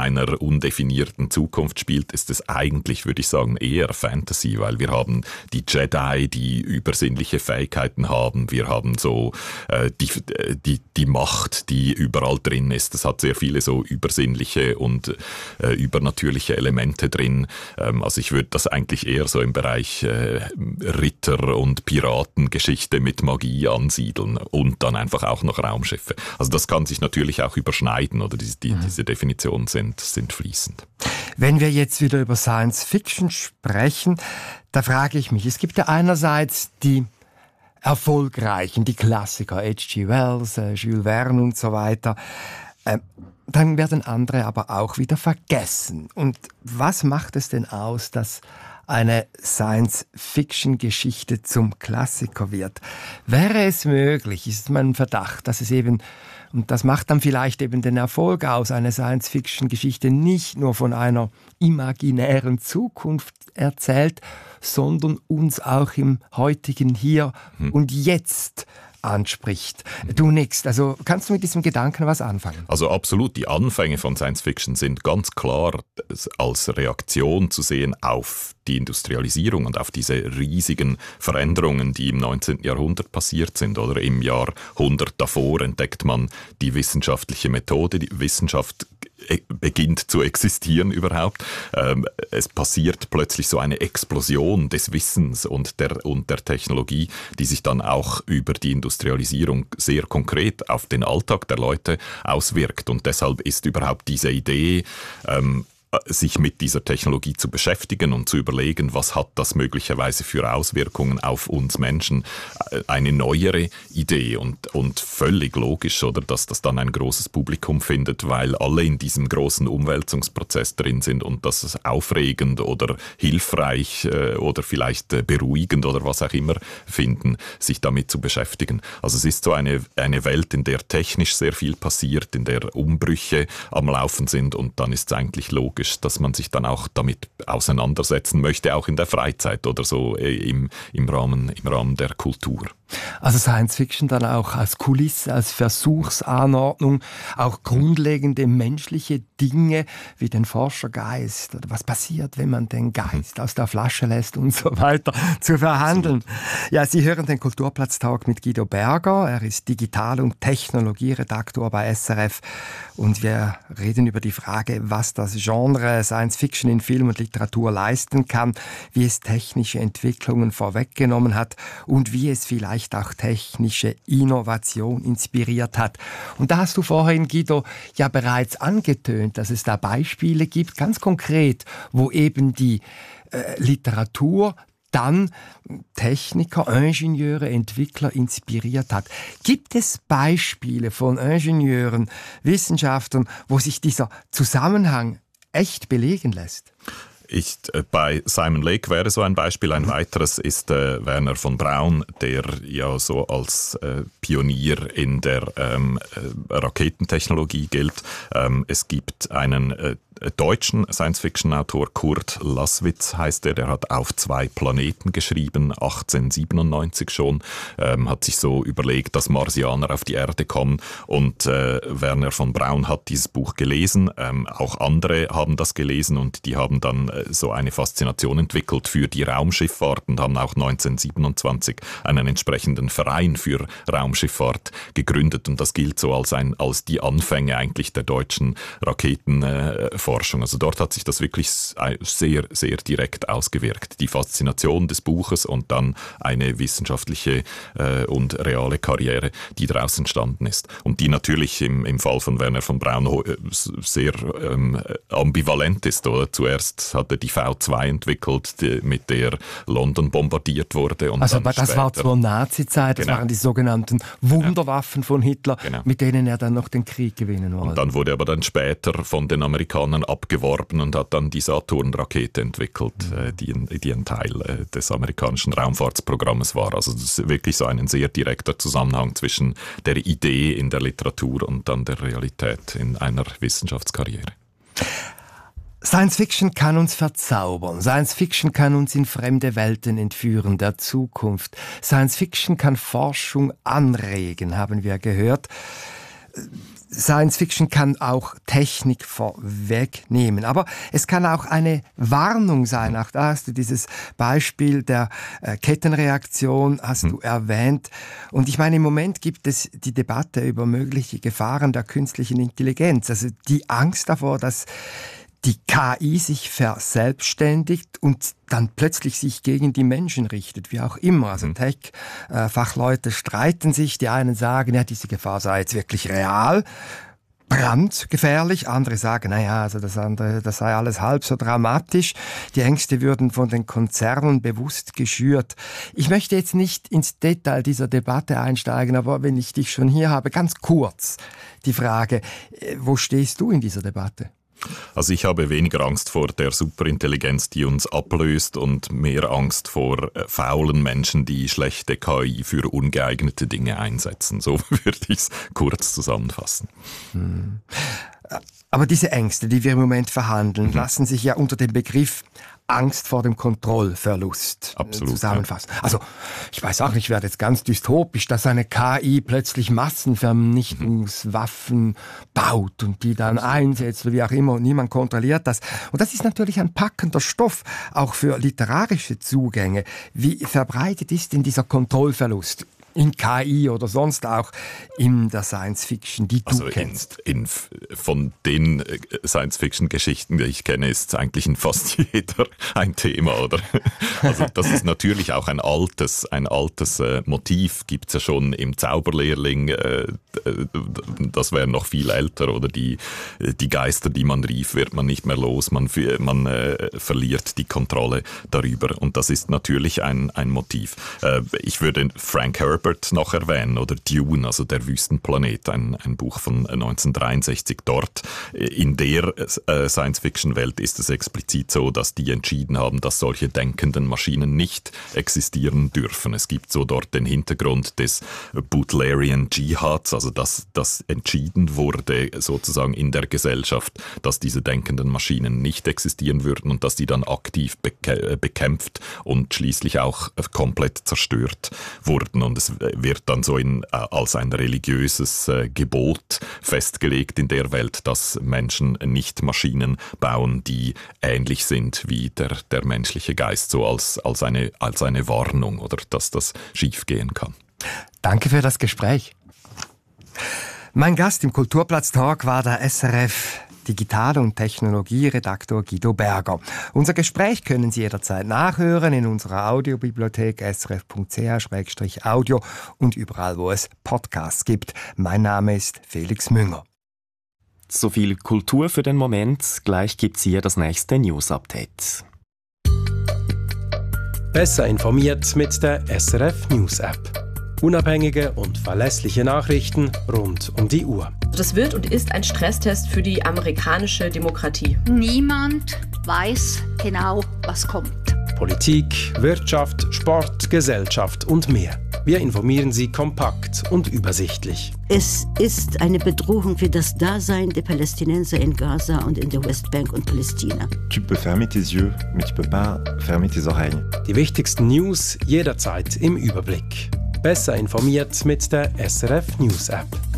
einer undefinierten Zukunft spielt, ist es eigentlich, würde ich sagen, eher Fantasy, weil wir haben die Jedi, die übersinnliche Fähigkeiten haben, wir haben so die Macht, die überall drin ist. Es hat sehr viele so übersinnliche und übernatürliche Elemente drin. Also ich würde das eigentlich eher so im Bereich Ritter- und Piratengeschichte mit Magie ansiedeln und dann einfach auch noch Raumschiffe. Also das kann sich natürlich auch überschneiden, oder diese Definitionen sind fließend. Wenn wir jetzt wieder über Science Fiction sprechen, da frage ich mich, es gibt ja einerseits die erfolgreichen, die Klassiker, H.G. Wells, Jules Verne und so weiter. Dann werden andere aber auch wieder vergessen. Und was macht es denn aus, dass eine Science-Fiction-Geschichte zum Klassiker wird? Wäre es möglich, ist mein Verdacht, dass es eben, und das macht dann vielleicht eben den Erfolg aus, eine Science-Fiction-Geschichte nicht nur von einer imaginären Zukunft erzählt, sondern uns auch im heutigen Hier und Jetzt anspricht. Du nix. Also kannst du mit diesem Gedanken was anfangen? Also absolut. Die Anfänge von Science Fiction sind ganz klar als Reaktion zu sehen auf die Industrialisierung und auf diese riesigen Veränderungen, die im 19. Jahrhundert passiert sind. Oder im Jahrhundert davor entdeckt man die wissenschaftliche Methode, die Wissenschaft beginnt zu existieren überhaupt. Es passiert plötzlich so eine Explosion des Wissens und der Technologie, die sich dann auch über die Industrialisierung sehr konkret auf den Alltag der Leute auswirkt. Und deshalb ist überhaupt diese Idee, sich mit dieser Technologie zu beschäftigen und zu überlegen, was hat das möglicherweise für Auswirkungen auf uns Menschen, eine neuere Idee und völlig logisch, oder, dass das dann ein großes Publikum findet, weil alle in diesem großen Umwälzungsprozess drin sind und das ist aufregend oder hilfreich oder vielleicht beruhigend oder was auch immer finden, sich damit zu beschäftigen. Also es ist so eine Welt, in der technisch sehr viel passiert, in der Umbrüche am Laufen sind und dann ist es eigentlich logisch, dass man sich dann auch damit auseinandersetzen möchte, auch in der Freizeit oder so im Rahmen der Kultur. Also Science Fiction dann auch als Kulisse, als Versuchsanordnung, auch grundlegende menschliche Dinge wie den Forschergeist oder was passiert, wenn man den Geist aus der Flasche lässt und so weiter zu verhandeln. Ja, Sie hören den Kulturplatz-Talk mit Guido Berger. Er ist Digital- und Technologieredaktor bei SRF und wir reden über die Frage, was das Genre Science Fiction in Film und Literatur leisten kann, wie es technische Entwicklungen vorweggenommen hat und wie es vielleicht auch technische Innovation inspiriert hat. Und da hast du vorhin, Guido, ja bereits angetönt, dass es da Beispiele gibt, ganz konkret, wo eben die Literatur dann Techniker, Ingenieure, Entwickler inspiriert hat. Gibt es Beispiele von Ingenieuren, Wissenschaftlern, wo sich dieser Zusammenhang echt belegen lässt? Bei Simon Lake wäre so ein Beispiel. Ein weiteres ist Wernher von Braun, der ja so als Pionier in der Raketentechnologie gilt. Es gibt einen deutschen Science-Fiction-Autor, Kurt Laßwitz heißt der hat Auf zwei Planeten geschrieben, 1897 schon, hat sich so überlegt, dass Marsianer auf die Erde kommen und Wernher von Braun hat dieses Buch gelesen, auch andere haben das gelesen und die haben dann so eine Faszination entwickelt für die Raumschifffahrt und haben auch 1927 einen entsprechenden Verein für Raumschifffahrt gegründet und das gilt so als die Anfänge eigentlich der deutschen Raketenforschung. Also dort hat sich das wirklich sehr, sehr direkt ausgewirkt. Die Faszination des Buches und dann eine wissenschaftliche und reale Karriere, die daraus entstanden ist. Und die natürlich im Fall von Wernher von Braun sehr ambivalent ist. Oder? Zuerst hat er die V2 entwickelt, mit der London bombardiert wurde. Und also dann das später, war zur Nazi-Zeit, das waren die sogenannten Wunderwaffen von Hitler, mit denen er dann noch den Krieg gewinnen wollte. Und dann wurde aber dann später von den Amerikanern abgeworben und hat dann die Saturn-Rakete entwickelt, die ein Teil des amerikanischen Raumfahrtsprogrammes war. Also das ist wirklich so ein sehr direkter Zusammenhang zwischen der Idee in der Literatur und dann der Realität in einer Wissenschaftskarriere. Science Fiction kann uns verzaubern. Science Fiction kann uns in fremde Welten entführen, der Zukunft. Science Fiction kann Forschung anregen, haben wir gehört. Science Fiction kann auch Technik vorwegnehmen, aber es kann auch eine Warnung sein. Auch da hast du dieses Beispiel der Kettenreaktion hast du erwähnt. Und ich meine, im Moment gibt es die Debatte über mögliche Gefahren der künstlichen Intelligenz. Also die Angst davor, dass die KI sich verselbstständigt und dann plötzlich sich gegen die Menschen richtet, wie auch immer. Also Tech-Fachleute streiten sich. Die einen sagen, ja, diese Gefahr sei jetzt wirklich real, brandgefährlich. Andere sagen, naja, also das sei alles halb so dramatisch. Die Ängste würden von den Konzernen bewusst geschürt. Ich möchte jetzt nicht ins Detail dieser Debatte einsteigen, aber wenn ich dich schon hier habe, ganz kurz die Frage, wo stehst du in dieser Debatte? Also ich habe weniger Angst vor der Superintelligenz, die uns ablöst, und mehr Angst vor faulen Menschen, die schlechte KI für ungeeignete Dinge einsetzen. So würde ich es kurz zusammenfassen. Aber diese Ängste, die wir im Moment verhandeln, lassen sich ja unter dem Begriff Angst vor dem Kontrollverlust zusammenfassen. Ja. Also ich weiß auch nicht, ich werde jetzt ganz dystopisch, dass eine KI plötzlich Massenvernichtungswaffen baut und die dann einsetzt oder wie auch immer und niemand kontrolliert das. Und das ist natürlich ein packender Stoff, auch für literarische Zugänge. Wie verbreitet ist denn dieser Kontrollverlust in KI oder sonst auch in der Science-Fiction, die du kennst? Von den Science-Fiction-Geschichten, die ich kenne, ist eigentlich in fast jeder ein Thema, oder? Also das ist natürlich auch ein altes Motiv, gibt es ja schon im Zauberlehrling, das wäre noch viel älter, oder die Geister, die man rief, wird man nicht mehr los, man verliert die Kontrolle darüber, und das ist natürlich ein Motiv. Ich würde Frank Herbert noch erwähnen, oder Dune, also der Wüstenplanet, ein Buch von 1963. Dort in der Science-Fiction-Welt ist es explizit so, dass die entschieden haben, dass solche denkenden Maschinen nicht existieren dürfen. Es gibt so dort den Hintergrund des Butlerian Jihads, also dass das entschieden wurde sozusagen in der Gesellschaft, dass diese denkenden Maschinen nicht existieren würden und dass die dann aktiv bekämpft und schließlich auch komplett zerstört wurden. Und es wird dann so als ein religiöses Gebot festgelegt in der Welt, dass Menschen nicht Maschinen bauen, die ähnlich sind wie der menschliche Geist, so als eine Warnung, oder dass das schiefgehen kann. Danke für das Gespräch. Mein Gast im Kulturplatz-Talk war der SRF Digital- und Technologieredaktor Guido Berger. Unser Gespräch können Sie jederzeit nachhören in unserer Audiobibliothek srf.ch/audio und überall, wo es Podcasts gibt. Mein Name ist Felix Münger. So viel Kultur für den Moment. Gleich gibt's hier das nächste News-Update. Besser informiert mit der SRF News App. Unabhängige und verlässliche Nachrichten rund um die Uhr. Das wird und ist ein Stresstest für die amerikanische Demokratie. Niemand weiß genau, was kommt. Politik, Wirtschaft, Sport, Gesellschaft und mehr. Wir informieren Sie kompakt und übersichtlich. Es ist eine Bedrohung für das Dasein der Palästinenser in Gaza und in der Westbank und Palästina. Tu peux fermer tes yeux, mais tu peux pas fermer tes oreilles. Die wichtigsten News jederzeit im Überblick. Besser informiert mit der SRF News App.